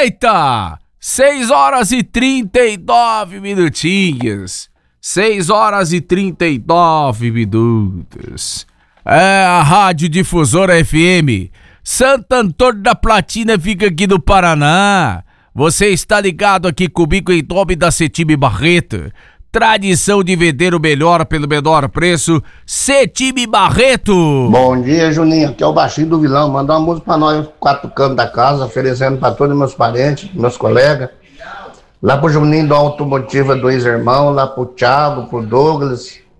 Eita! 6h39 minutinhos. 6h39 minutos. É a Rádio Difusora FM. Santo Antônio da Platina fica aqui no Paraná. Você está ligado aqui comigo em nome da Cetime Barreto. Tradição de vender o melhor pelo menor preço. Cetime Barreto. Bom dia, Juninho. Aqui é o Baixinho do Vilão. Manda uma música pra nós, 4 cantos da casa, oferecendo pra todos meus parentes, meus colegas. Lá pro Juninho do Automotiva Dois Irmãos, lá pro Thiago, pro Douglas,